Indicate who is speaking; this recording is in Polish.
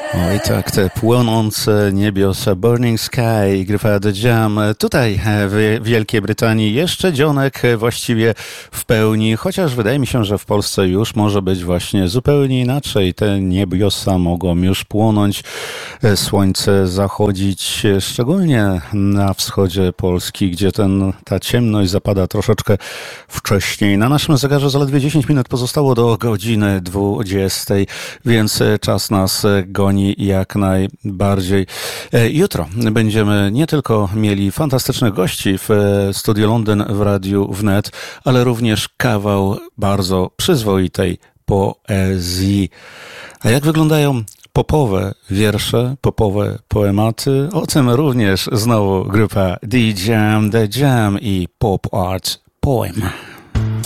Speaker 1: Oj tak, te płonące niebiosa, Burning Sky, grywa The Jam. Tutaj w Wielkiej Brytanii jeszcze dzionek właściwie w pełni, chociaż wydaje mi się, że w Polsce już może być właśnie zupełnie inaczej. Te niebiosa mogą już płonąć, słońce zachodzić, szczególnie na wschodzie Polski, gdzie ta ciemność zapada troszeczkę wcześniej. Na naszym zegarze zaledwie 10 minut pozostało do godziny 20, więc czas nas goni jak najbardziej. Jutro będziemy nie tylko mieli fantastycznych gości w Studiu Londyn w Radiu Wnet, ale również kawał bardzo przyzwoitej poezji. A jak wyglądają popowe wiersze, popowe poematy? O tym również znowu grupa The Jam i Pop Art Poem.